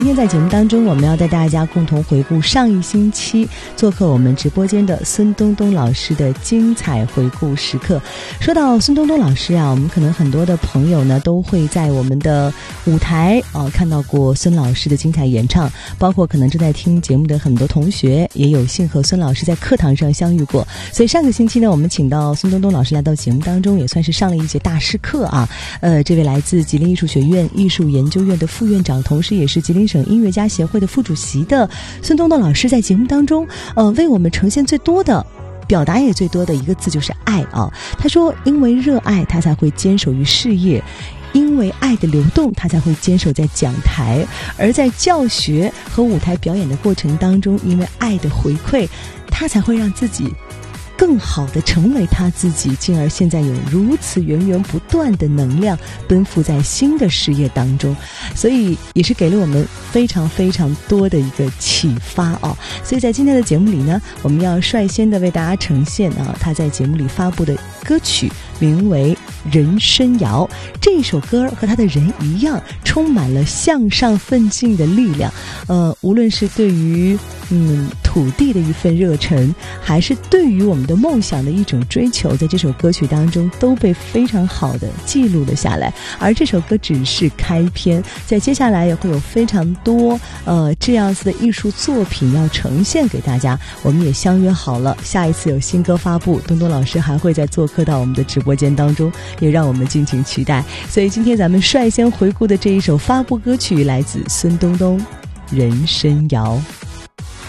今天在节目当中，我们要带大家共同回顾上一星期做客我们直播间的孙东东老师的精彩回顾时刻。说到孙东东老师啊，我们可能很多的朋友呢都会在我们的舞台看到过孙老师的精彩演唱，包括可能正在听节目的很多同学也有幸和孙老师在课堂上相遇过。所以上个星期呢，我们请到孙东东老师来到节目当中，也算是上了一节大师课啊。这位来自吉林艺术学院艺术研究院的副院长，同时也是吉林省音乐家协会的副主席的孙东东老师，在节目当中为我们呈现最多的表达也最多的一个字就是爱啊。他说因为热爱他才会坚守于事业，因为爱的流动他才会坚守在讲台，而在教学和舞台表演的过程当中，因为爱的回馈他才会让自己更好的成为他自己，进而现在有如此源源不断的能量奔赴在新的事业当中，所以也是给了我们非常非常多的一个启发哦。所以在今天的节目里呢，我们要率先的为大家呈现他在节目里发布的歌曲，名为《人生谣》。这一首歌和他的人一样，充满了向上奋进的力量。无论是对于土地的一份热忱，还是对于我们的梦想的一种追求，在这首歌曲当中都被非常好的记录了下来。而这首歌只是开篇，在接下来也会有非常多这样子的艺术作品要呈现给大家。我们也相约好了，下一次有新歌发布，东东老师还会再做客到我们的直播间当中，也让我们敬请期待。所以今天咱们率先回顾的这一首发布歌曲，来自孙东东《人生谣》。